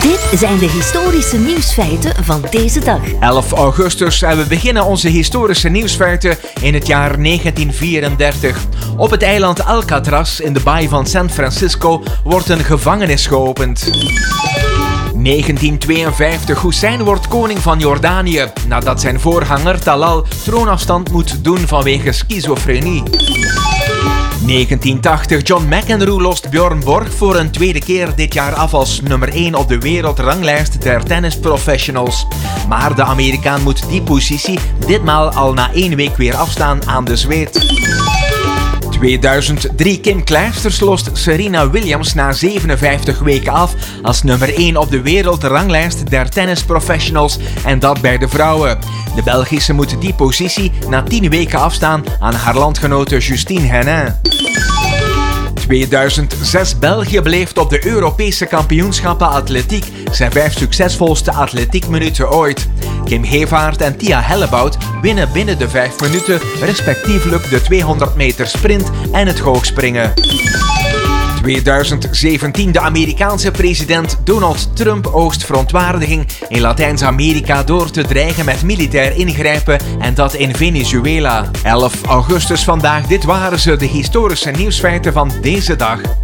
Dit zijn de historische nieuwsfeiten van deze dag. 11 augustus en we beginnen onze historische nieuwsfeiten in het jaar 1934. Op het eiland Alcatraz in de baai van San Francisco wordt een gevangenis geopend. 1952. Hoessein wordt koning van Jordanië nadat zijn voorganger Talal troonafstand moet doen vanwege schizofrenie. 1980. John McEnroe lost Björn Borg voor een tweede keer dit jaar af als nummer 1 op de wereldranglijst der tennisprofessionals. Maar de Amerikaan moet die positie ditmaal al na 1 week weer afstaan aan de Zweed. 2003. Kim Clijsters lost Serena Williams na 57 weken af als nummer 1 op de wereldranglijst der tennisprofessionals en dat bij de vrouwen. De Belgische moet die positie na 10 weken afstaan aan haar landgenote Justine Henin. 2006. België beleeft op de Europese kampioenschappen atletiek zijn 5 succesvolste atletiekminuten ooit. Kim Hevaert en Tia Hellebout winnen binnen de 5 minuten respectievelijk de 200 meter sprint en het hoogspringen. 2017. De Amerikaanse president Donald Trump oogst verontwaardiging in Latijns-Amerika door te dreigen met militair ingrijpen en dat in Venezuela. 11 augustus vandaag, dit waren ze, de historische nieuwsfeiten van deze dag.